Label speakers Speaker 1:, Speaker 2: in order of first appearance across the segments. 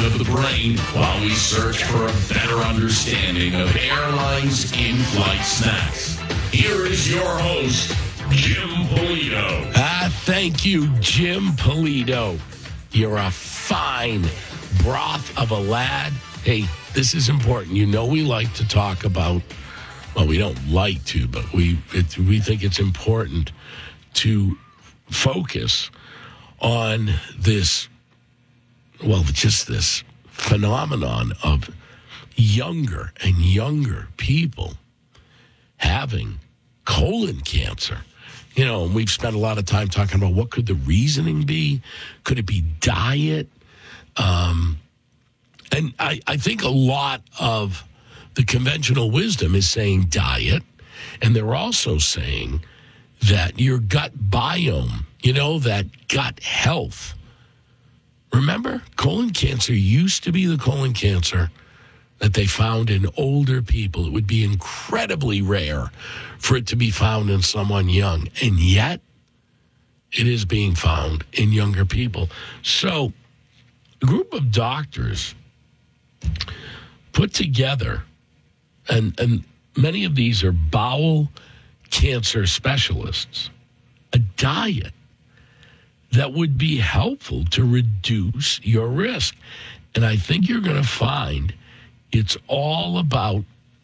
Speaker 1: of the brain while we search for a better understanding of airlines' in-flight snacks. Here is your host, Jim Polito.
Speaker 2: Thank you, Jim Polito. You're a fine broth of a lad. Hey, this is important. You know we like to talk about, well, we don't like to, but we think it's important to focus on this, well, just this phenomenon of younger and younger people having colon cancer. You know, we've spent a lot of time talking about what could the reasoning be? Could it be diet? And I think a lot of the conventional wisdom is saying diet, and they're also saying that your gut biome, you know, that gut health. Remember, colon cancer used to be the colon cancer that they found in older people. It would be incredibly rare for it to be found in someone young, and yet it is being found in younger people. So a group of doctors put together, and many of these are bowel cancer specialists, a diet that would be helpful to reduce your risk. And I think you're going to find it's all about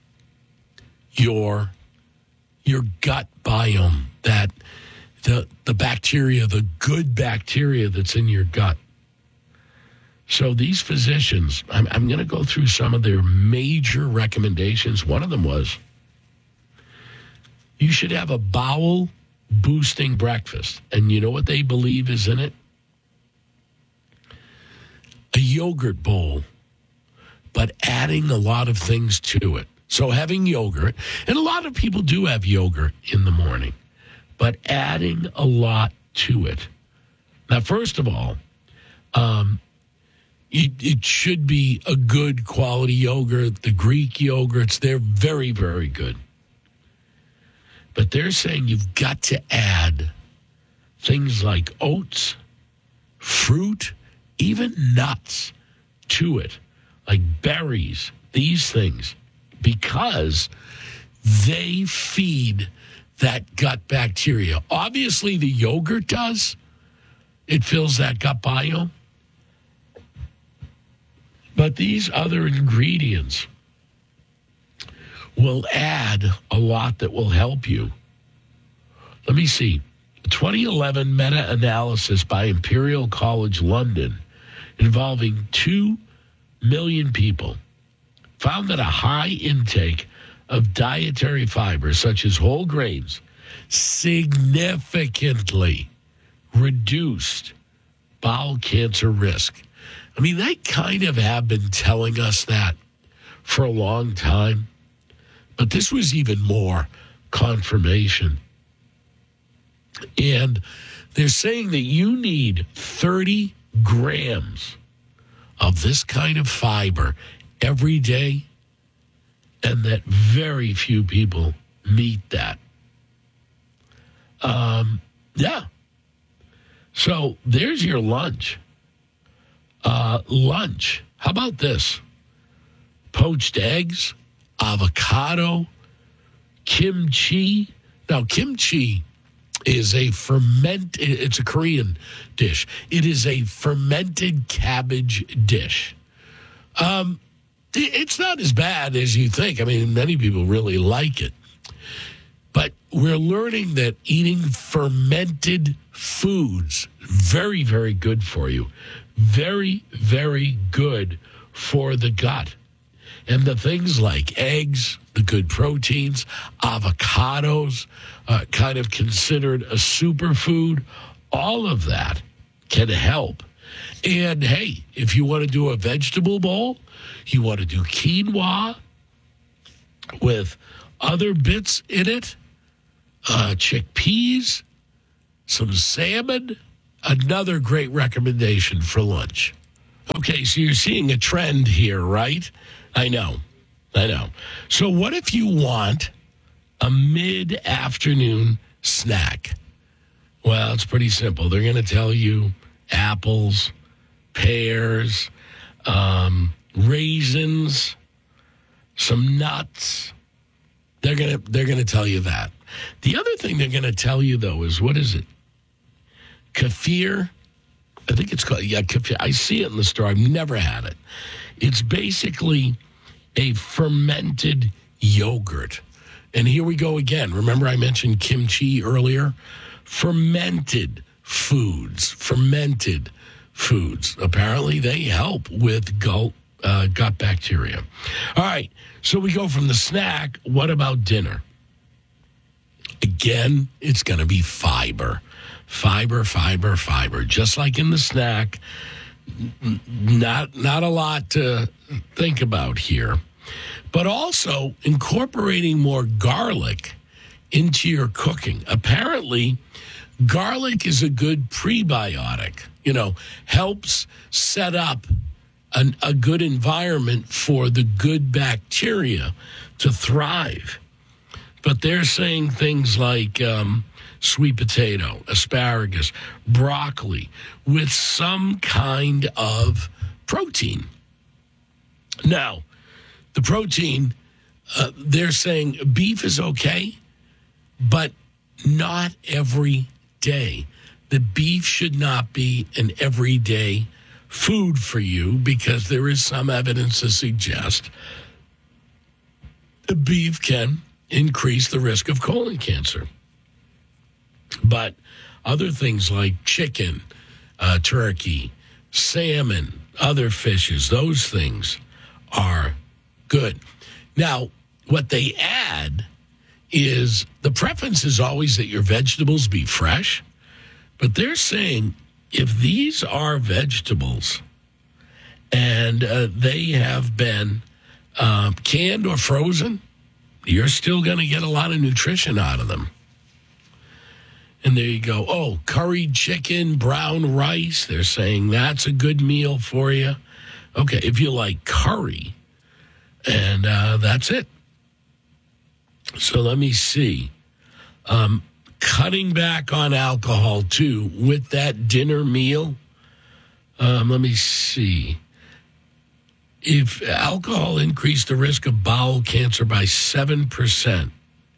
Speaker 2: your gut biome, that the bacteria, the good bacteria that's in your gut. So these physicians, I'm going to go through some of their major recommendations. One of them was you should have a bowel boosting breakfast. And you know what they believe is in it? A yogurt bowl, but adding a lot of things to it. So having yogurt, and a lot of people do have yogurt in the morning, but adding a lot to it. Now, first of all, it should be a good quality yogurt. The Greek yogurts, they're very, very good. But they're saying you've got to add things like oats, fruit, even nuts to it, like berries, these things, because they feed that gut bacteria. Obviously, the yogurt does. It fills that gut biome. But these other ingredients will add a lot that will help you. Let me see. A 2011 meta-analysis by Imperial College London involving 2 million people found that a high intake of dietary fibers, such as whole grains, significantly reduced bowel cancer risk. I mean, they kind of have been telling us that for a long time, but this was even more confirmation. And they're saying that you need 30 grams of this kind of fiber every day, and that very few people meet that. Yeah. So there's your lunch. Lunch. How about this? Poached eggs, avocado, kimchi. Now, kimchi is it's a Korean dish. It is a fermented cabbage dish. It's not as bad as you think. I mean, many people really like it. But we're learning that eating fermented foods, very, very good for you. Very, very good for the gut. And the things like eggs, the good proteins, avocados, kind of considered a superfood, all of that can help. And, hey, if you want to do a vegetable bowl, you want to do quinoa with other bits in it, chickpeas, some salmon, another great recommendation for lunch. Okay, so you're seeing a trend here, right? I know. So what if you want a mid-afternoon snack? Well, it's pretty simple. They're going to tell you apples, pears, raisins, some nuts. They're gonna tell you that. The other thing they're gonna tell you though is, what is it? Kefir. I think it's called, kefir. I see it in the store. I've never had it. It's basically a fermented yogurt. And here we go again. Remember I mentioned kimchi earlier? Fermented foods. Apparently they help with gut bacteria. All right, so we go from the snack. What about dinner? Again, it's going to be fiber. Fiber. Just like in the snack, not a lot to think about here. But also incorporating more garlic into your cooking. Apparently, garlic is a good prebiotic. Helps set up a good environment for the good bacteria to thrive. But they're saying things like sweet potato, asparagus, broccoli with some kind of protein. Now, the protein, they're saying beef is okay, but not every day. The beef should not be an everyday food for you because there is some evidence to suggest the beef can increase the risk of colon cancer. But other things like chicken, turkey, salmon, other fishes, those things are good. Now, what they add is the preference is always that your vegetables be fresh, but they're saying if these are vegetables and they have been canned or frozen, you're still going to get a lot of nutrition out of them. And there you go. Oh, curried chicken, brown rice. They're saying that's a good meal for you. Okay, if you like curry, and that's it. So let me see. Cutting back on alcohol, too, with that dinner meal. Let me see. If alcohol increased the risk of bowel cancer by 7%,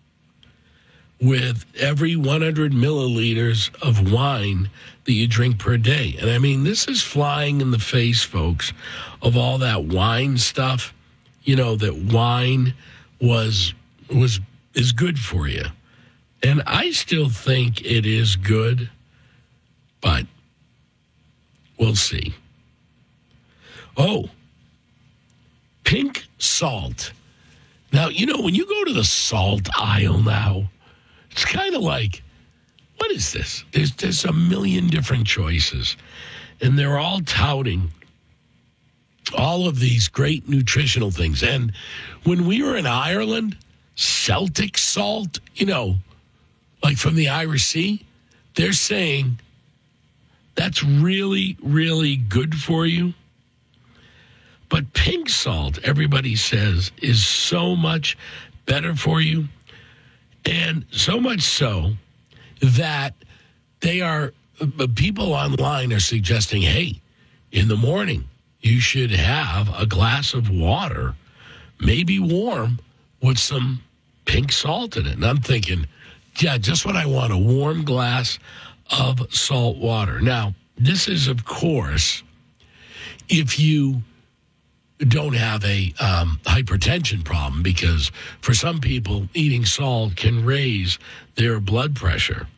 Speaker 2: with every 100 milliliters of wine that you drink per day. And I mean, this is flying in the face, folks, of all that wine stuff. That wine is good for you. And I still think it is good, but we'll see. Oh, pink salt. Now, when you go to the salt aisle now, it's kind of like, what is this? There's a million different choices, and they're all touting all of these great nutritional things. And when we were in Ireland, Celtic salt, like from the Irish Sea, they're saying that's really, really good for you. But pink salt, everybody says, is so much better for you. And so much so that people online are suggesting, hey, in the morning, you should have a glass of water, maybe warm, with some pink salt in it. And I'm thinking, yeah, just what I want, a warm glass of salt water. Now, this is, of course, if you don't have a hypertension problem, because for some people, eating salt can raise their blood pressure.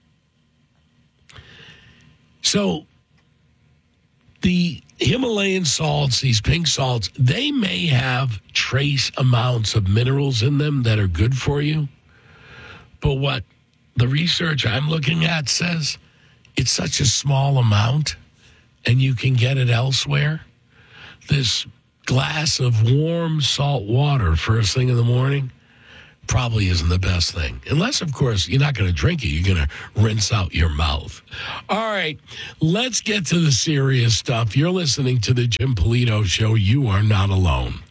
Speaker 2: So the Himalayan salts, these pink salts, they may have trace amounts of minerals in them that are good for you. But what the research I'm looking at says, it's such a small amount and you can get it elsewhere. This glass of warm salt water first thing in the morning probably isn't the best thing. Unless, of course, you're not going to drink it. You're going to rinse out your mouth. All right, let's get to the serious stuff. You're listening to the Jim Polito Show. You are not alone.